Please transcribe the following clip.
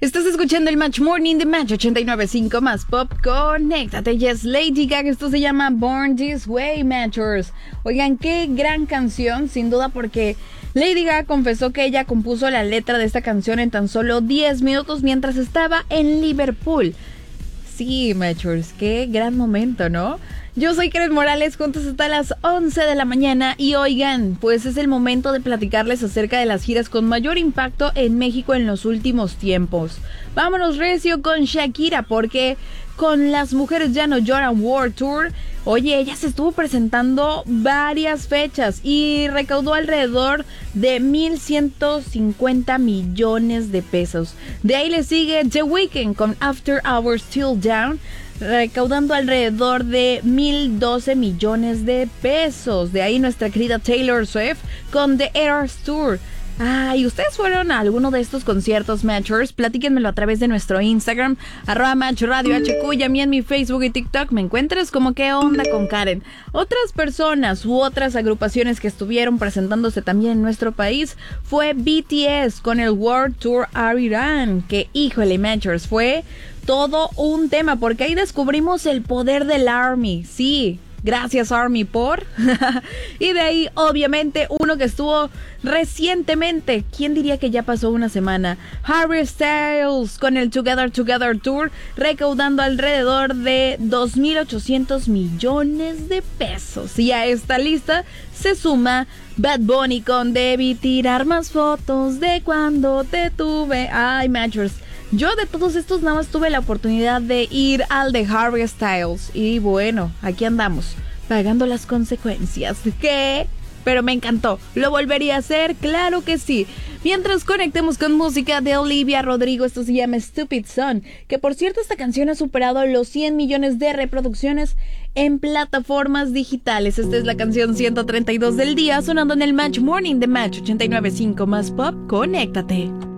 Estás escuchando el Match Morning de Match 89.5 más Pop. Conéctate, yes, Lady Gaga. Esto se llama Born This Way, Matchers. Oigan, qué gran canción, sin duda, porque Lady Gaga confesó que ella compuso la letra de esta canción en tan solo 10 minutos mientras estaba en Liverpool. Sí, Matchers, qué gran momento, ¿no? Yo soy Karen Morales, juntos hasta las 11 de la mañana y oigan, pues es el momento de platicarles acerca de las giras con mayor impacto en México en los últimos tiempos. Vámonos recio con Shakira, porque con Las Mujeres Ya No Lloran World Tour, oye, ella se estuvo presentando varias fechas y recaudó alrededor de 1,150 millones de pesos. De ahí le sigue The Weeknd con After Hours Till Down, recaudando alrededor de 1,012 millones de pesos. De ahí nuestra querida Taylor Swift con The Eras Tour. ¿Y ustedes fueron a alguno de estos conciertos, Matchers? Platíquenmelo a través de nuestro Instagram, @MatchRadioHQ, y a mí en mi Facebook y TikTok me encuentres como ¿Qué onda con Karen? Otras personas u otras agrupaciones que estuvieron presentándose también en nuestro país fue BTS con el World Tour a Irán, que híjole, Matchers, fue todo un tema, porque ahí descubrimos el poder del ARMY, sí. Gracias, ARMY, por... Y de ahí, obviamente, uno que estuvo recientemente, ¿quién diría que ya pasó una semana? Harry Styles con el Together Together Tour, recaudando alrededor de 2,800 millones de pesos. Y a esta lista se suma Bad Bunny con Debí tirar más fotos de cuando te tuve. Ay, Matchers, yo de todos estos nada más tuve la oportunidad de ir al de Harry Styles. Y bueno, aquí andamos, pagando las consecuencias. ¿Qué? Pero me encantó. ¿Lo volvería a hacer? Claro que sí. Mientras conectemos con música de Olivia Rodrigo, esto se llama Stupid Son, que por cierto esta canción ha superado los 100 millones de reproducciones en plataformas digitales. Esta es la canción 132 del día, sonando en el Match Morning de Match 89.5 más Pop. Conéctate.